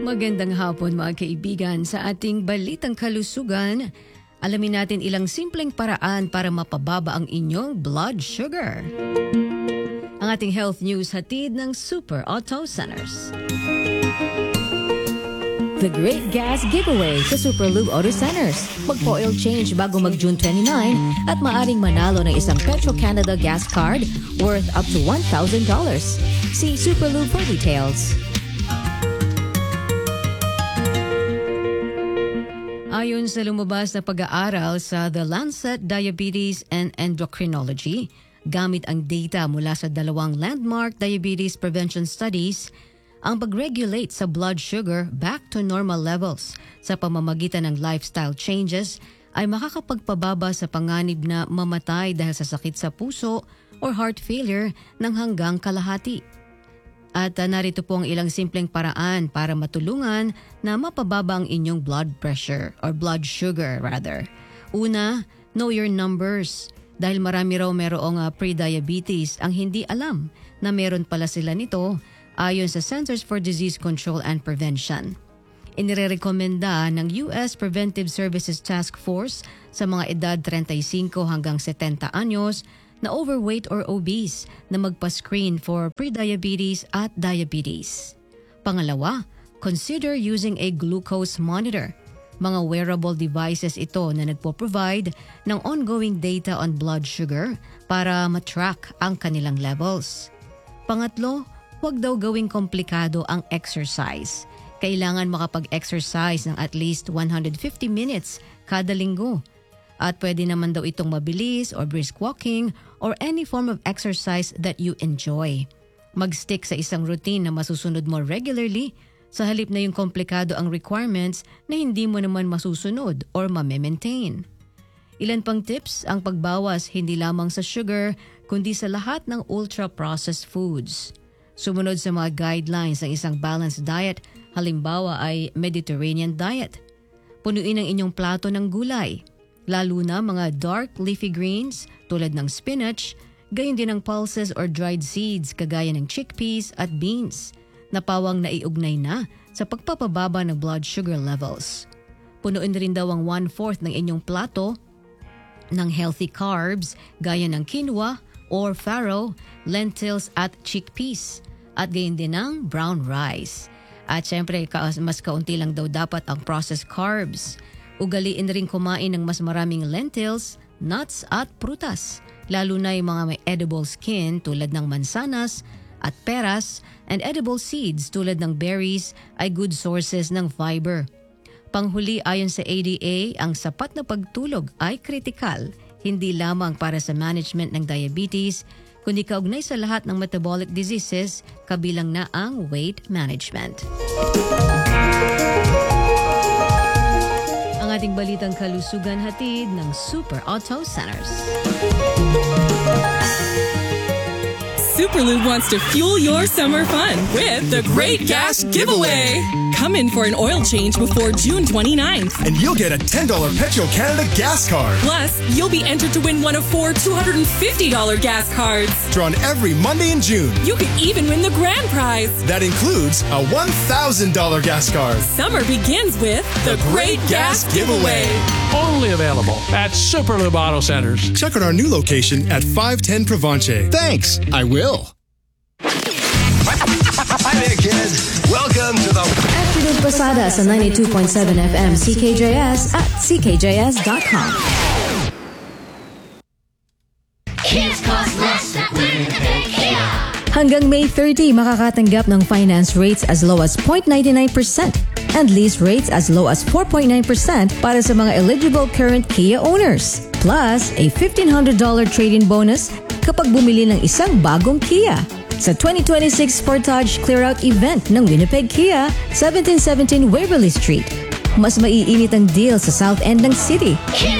Magandang hapon mga kaibigan. Sa ating balitang kalusugan, alamin natin ilang simpleng paraan para mapababa ang inyong blood sugar. Ang ating health news hatid ng Super Auto Centers. The Great Gas Giveaway sa Super Lube Auto Centers. Magpo-oil change bago mag-June 29 at maaring manalo ng isang Petro-Canada gas card worth up to $1,000. See Super Lube for details. Ayon sa lumabas na pag-aaral sa The Lancet Diabetes and Endocrinology, gamit ang data mula sa dalawang landmark diabetes prevention studies, ang pag-regulate sa blood sugar back to normal levels sa pamamagitan ng lifestyle changes ay makakapagpababa sa panganib na mamatay dahil sa sakit sa puso or heart failure ng hanggang kalahati. At narito po ang ilang simpleng paraan para matulungan na mapababa ang inyong blood pressure or blood sugar rather. Una, know your numbers. Dahil marami raw merong pre-diabetes ang hindi alam na meron pala sila nito ayon sa Centers for Disease Control and Prevention. Inirekomenda ng US Preventive Services Task Force sa mga edad 35 hanggang 70 anyos na overweight or obese na magpa-screen for prediabetes at diabetes. Pangalawa, consider using a glucose monitor. Mga wearable devices ito na nagpo-provide ng ongoing data on blood sugar para matrack ang kanilang levels. Pangatlo, huwag daw gawing komplikado ang exercise. Kailangan makapag-exercise ng at least 150 minutes kada linggo. At pwede naman daw itong mabilis or brisk walking or any form of exercise that you enjoy. Mag-stick sa isang routine na masusunod mo regularly sa halip na yung komplikado ang requirements na hindi mo naman masusunod or mame-maintain. Ilan pang tips ang pagbawas hindi lamang sa sugar kundi sa lahat ng ultra-processed foods. Sumunod sa mga guidelines ng isang balanced diet, halimbawa ay Mediterranean diet. Punuin ang inyong plato ng gulay, lalo na mga dark leafy greens tulad ng spinach, gayon din ang pulses or dried seeds kagaya ng chickpeas at beans, na pawang naiugnay na sa pagpapababa ng blood sugar levels. Punuin rin daw ang 1/4 ng inyong plato ng healthy carbs gaya ng quinoa or farro, lentils at chickpeas, at gayon din ng brown rice. At syempre, mas kaunti lang daw dapat ang processed carbs. Ugaliin rin kumain ng mas maraming lentils, nuts at prutas, lalo na yung mga may edible skin tulad ng mansanas at peras, and edible seeds tulad ng berries ay good sources ng fiber. Panghuli, ayon sa ADA, ang sapat na pagtulog ay kritikal, hindi lamang para sa management ng diabetes, kundi kaugnay sa lahat ng metabolic diseases, kabilang na ang weight management. Ang ating balitang kalusugan hatid ng Super Auto Centers. Superlube wants to fuel your summer fun with the Great Gas Giveaway. Come in for an oil change before June 29th. And you'll get a $10 Petro-Canada gas card. Plus, you'll be entered to win one of 4 $250 gas cards. Drawn every Monday in June. You could even win the grand prize. That includes a $1,000 gas card. Summer begins with the Great Gas Giveaway. Only available at Superlube Auto Centers. Check out our new location at 510 Provenche. Thanks, I will. Hi there, kids. Welcome to the Afternoon Pasada sa 92.7 FM CKJS at ckjs.com. Kids cost less at Winnipeg Kia. Hanggang May 30, makakatanggap ng finance rates as low as 0.99% and lease rates as low as 4.9% para sa mga eligible current Kia owners. Plus, a $1,500 trade-in bonus kapag bumili ng isang bagong Kia. Sa 2026 Sportage Clear-Out Event ng Winnipeg Kia, 1717 Waverly Street. Mas maiinit ang deal sa South End ng City.